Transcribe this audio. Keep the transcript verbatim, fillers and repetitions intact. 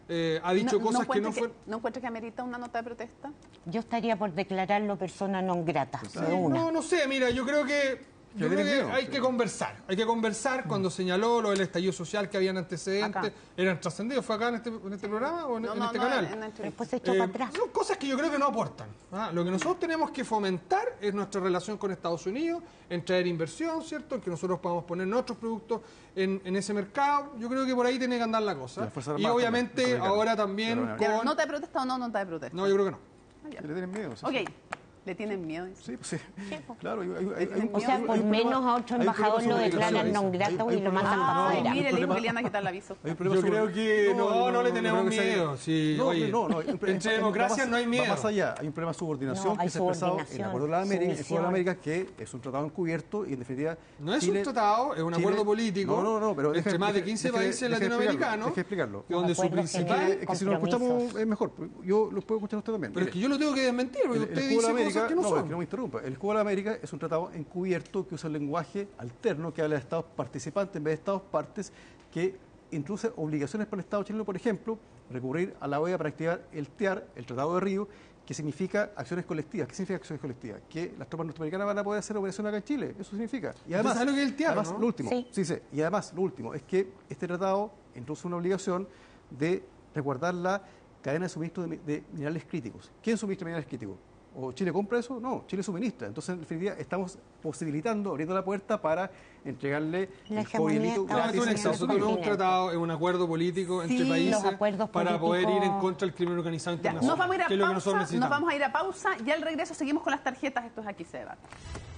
eh, ha dicho no, cosas no que no que, fueron... ¿No encuentra que amerita una nota de protesta? Yo estaría por declararlo persona non grata. Sí, de una. no, no sé, mira, yo creo que... Yo creo que hay que conversar, hay que conversar. Cuando señaló lo del estallido social, que habían antecedentes, Acá. eran trascendidos. ¿Fue acá en este, en este programa o en, No, en no, este no, canal? en la entrevista. Después se echó Eh, para atrás. son cosas que yo creo que no aportan. ¿ah? Lo que nosotros tenemos que fomentar es nuestra relación con Estados Unidos, en traer inversión, ¿cierto? En que nosotros podamos poner nuestros productos en, en ese mercado. Yo creo que por ahí tiene que andar la cosa. Y obviamente también, ahora también con... ¿Nota de protesta o no nota de protesta? No, yo creo que no. ¿Le tienen miedo? Sí, ok. sí. ¿Le tienen miedo? Sí, pues sí. Sí, pues. Claro. Hay, hay, hay, tienen un- O sea, hay un por problema- menos a otro hay un embajador problema lo sobre declaran comunicación. non grato Hay- y hay lo un mandan problema- para Ay, afuera. mire, le dijo problema- que le iban a quitar la visa. Hay un problema Yo sobre- creo que no, no le tenemos creo que sea- miedo. Sí, no, oye, no, no, hay un problema- entre va democracias más- no hay miedo. Va más allá, hay un problema de subordinación No, hay que se ha expresado en el subordinación, Acuerdo de la América, el Acuerdo de sumisión. la América, que es un tratado encubierto y en definitiva... No es Chile- un tratado, es un Chile- acuerdo político No, no, no, pero entre deje- más de deje- quince deje- países deje latinoamericanos, Deje explicarlo. donde su Acuerdos principal... generales. Es que si nos escuchamos compromiso. es mejor. Yo lo puedo escuchar usted también. Pero Mire, es que yo lo tengo que desmentir, porque el, usted el dice Escudo de cosas América, que no, no, son. es que no me interrumpa. El Escudo de América es un tratado encubierto que usa el lenguaje alterno, que habla de estados participantes en vez de estados partes, que introduce obligaciones para el Estado chileno, por ejemplo, recurrir a la O E A para activar el T E A R, el Tratado de Río, que significa acciones colectivas. ¿Qué significa acciones colectivas? Que las tropas norteamericanas van a poder hacer operación acá en Chile. Eso significa. Y además, sabe lo que es el T E A R, además, ¿no? lo último, Sí. sí, sí, y además, lo último, es que este tratado introduce una obligación de resguardar la cadena de suministro de, de minerales críticos. ¿Quién suministra minerales críticos? ¿O Chile compra eso? No, Chile suministra. Entonces, en definitiva, estamos posibilitando, abriendo la puerta para entregarle La el hegemonía cobilito estaba No, es un gratis. haciendo exceso, su no es un continente. tratado, es un acuerdo político entre Sí, países los acuerdos para poder ir en políticos- contra del crimen organizado Ya, internacional. nos vamos a ir a que es lo que nosotros pausa, nos necesitamos. vamos a ir a pausa y al regreso seguimos con las tarjetas. Esto es Aquí se debate.